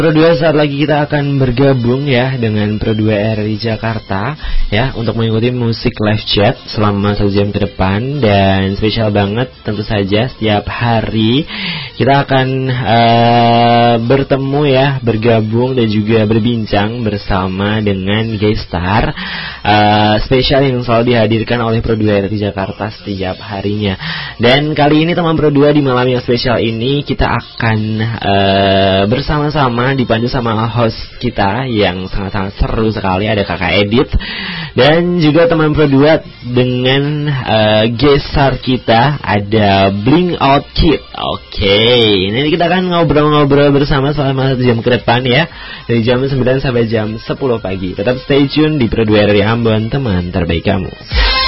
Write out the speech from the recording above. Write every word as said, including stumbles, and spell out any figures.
Pro dua saat lagi kita akan bergabung ya dengan Pro dua R I Jakarta ya untuk mengikuti musik live chat selama satu jam ke depan. Dan spesial banget tentu saja setiap hari kita akan uh, bertemu ya, bergabung dan juga berbincang bersama dengan guest star uh, spesial yang selalu dihadirkan oleh Pro dua R I Jakarta setiap harinya. Dan kali ini teman Pro dua di malam yang spesial ini kita akan uh, bersama-sama dipandu sama host kita yang sangat-sangat seru sekali, ada Kakak Edit dan juga teman Pro dua dengan uh, guest star kita ada Blink Out Kid. Oke, okay. Ini kita akan ngobrol-ngobrol bersama selama satu jam ke depan ya, dari jam sembilan sampai jam sepuluh pagi. Tetap stay tune di Pro dua R I Ambon, teman terbaik kamu.